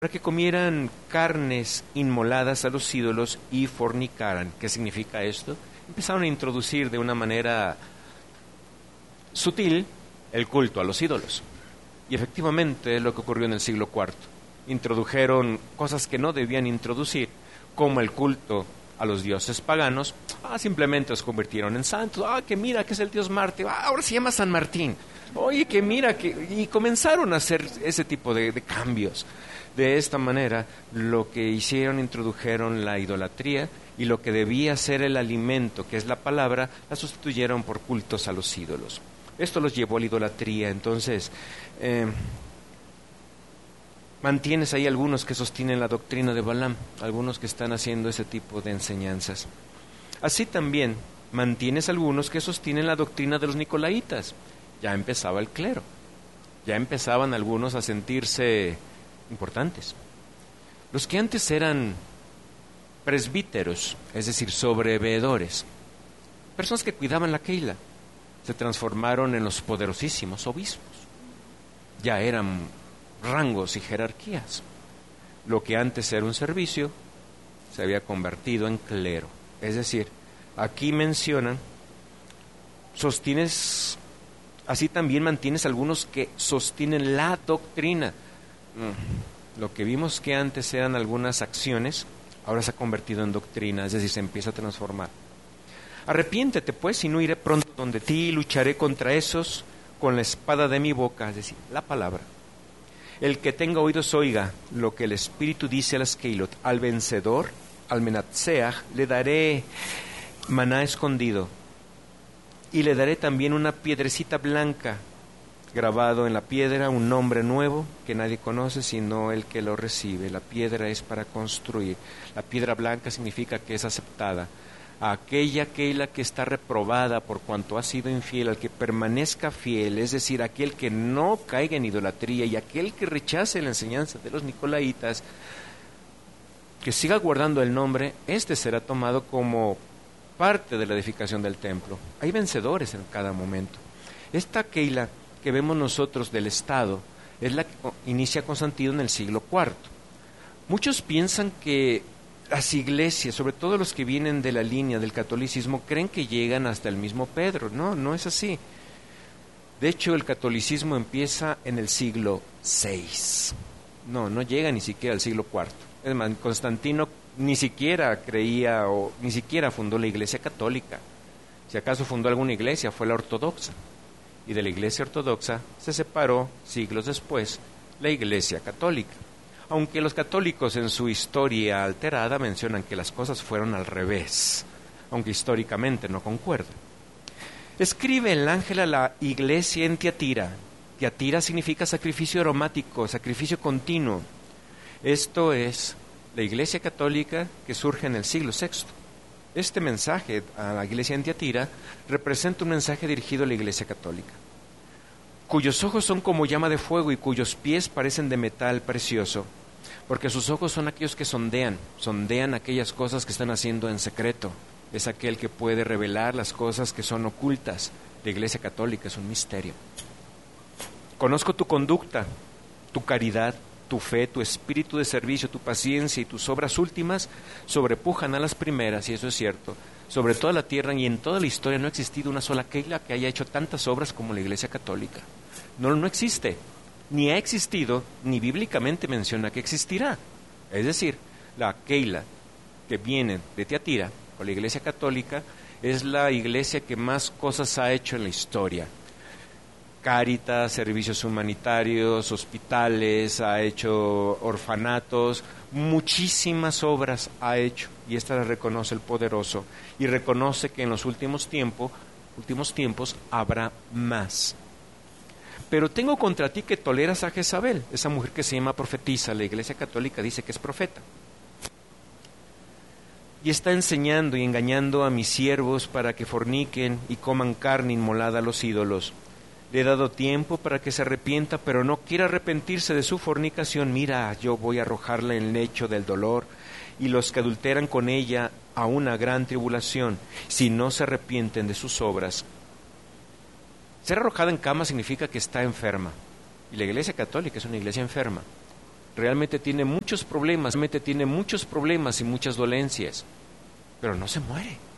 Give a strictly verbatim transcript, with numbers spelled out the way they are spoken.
para que comieran carnes inmoladas a los ídolos y fornicaran. ¿Qué significa esto? Empezaron a introducir de una manera sutil el culto a los ídolos. Y efectivamente es lo que ocurrió en el siglo cuarto. Introdujeron cosas que no debían introducir, como el culto a los dioses paganos. Ah, simplemente los convirtieron en santos. Ah, que mira que es el dios Marte. Ah, ahora se llama San Martín. Oye, que mira que... Y comenzaron a hacer ese tipo de, de cambios. De esta manera, lo que hicieron, introdujeron la idolatría, y lo que debía ser el alimento, que es la palabra, la sustituyeron por cultos a los ídolos. Esto los llevó a la idolatría. Entonces, eh, mantienes ahí algunos que sostienen la doctrina de Balaam, algunos que están haciendo ese tipo de enseñanzas. Así también mantienes algunos que sostienen la doctrina de los nicolaitas. Ya empezaba el clero, ya empezaban algunos a sentirse importantes. Los que antes eran presbíteros, es decir, sobreveedores, personas que cuidaban la keila, se transformaron en los poderosísimos obispos. Ya eran rangos y jerarquías. Lo que antes era un servicio se había convertido en clero. Es decir, aquí mencionan, sostienes, así también mantienes algunos que sostienen la doctrina. Lo que vimos que antes eran algunas acciones, ahora se ha convertido en doctrina, es decir, se empieza a transformar. Arrepiéntete pues, y no iré pronto donde ti, y lucharé contra esos con la espada de mi boca, es decir, la palabra. El que tenga oídos oiga lo que el Espíritu dice a las Keilot. Al vencedor, al Menatseach, le daré maná escondido, y le daré también una piedrecita blanca, grabado en la piedra un nombre nuevo que nadie conoce sino el que lo recibe. La piedra es para construir. La piedra blanca significa que es aceptada. A aquella keila que está reprobada por cuanto ha sido infiel, al que permanezca fiel, es decir, aquel que no caiga en idolatría, y aquel que rechace la enseñanza de los nicolaitas, que siga guardando el nombre, este será tomado como parte de la edificación del templo. Hay vencedores en cada momento. Esta keila que vemos nosotros del Estado es la que inicia Constantino en el siglo cuarto. Muchos piensan que las iglesias, sobre todo los que vienen de la línea del catolicismo, creen que llegan hasta el mismo Pedro. No, no es así. De hecho, el catolicismo empieza en el siglo seis. No, no llega ni siquiera al siglo cuarto. Es más, Constantino ni siquiera creía o ni siquiera fundó la iglesia católica. Si acaso fundó alguna iglesia, fue la ortodoxa. Y de la iglesia ortodoxa se separó, siglos después, la iglesia católica. Aunque los católicos en su historia alterada mencionan que las cosas fueron al revés, aunque históricamente no concuerda. Escribe el ángel a la iglesia en Tiatira. Tiatira significa sacrificio aromático, sacrificio continuo. Esto es la iglesia católica que surge en el siglo sexto. Este mensaje a la iglesia en Tiatira representa un mensaje dirigido a la iglesia católica, cuyos ojos son como llama de fuego y cuyos pies parecen de metal precioso, porque sus ojos son aquellos que sondean, sondean aquellas cosas que están haciendo en secreto. Es aquel que puede revelar las cosas que son ocultas. La iglesia católica es un misterio. Conozco tu conducta, tu caridad, tu fe, tu espíritu de servicio, tu paciencia y tus obras últimas sobrepujan a las primeras, y eso es cierto. Sobre toda la tierra y en toda la historia no ha existido una sola keila que haya hecho tantas obras como la iglesia católica. No, no existe, ni ha existido, ni bíblicamente menciona que existirá. Es decir, la keila que viene de Tiatira, o la iglesia católica, es la iglesia que más cosas ha hecho en la historia. Cáritas, servicios humanitarios, hospitales, ha hecho orfanatos, muchísimas obras ha hecho, y esta la reconoce el poderoso, y reconoce que en los últimos tiempos, últimos tiempos habrá más. Pero tengo contra ti que toleras a Jezabel, esa mujer que se llama profetisa. La iglesia católica dice que es profeta, y está enseñando y engañando a mis siervos para que forniquen y coman carne inmolada a los ídolos. Le he dado tiempo para que se arrepienta, pero no quiere arrepentirse de su fornicación. Mira, yo voy a arrojarla en el lecho del dolor, y los que adulteran con ella a una gran tribulación, si no se arrepienten de sus obras. Ser arrojada en cama significa que está enferma, y la iglesia católica es una iglesia enferma. realmente tiene muchos problemas, realmente tiene muchos problemas y muchas dolencias, pero no se muere.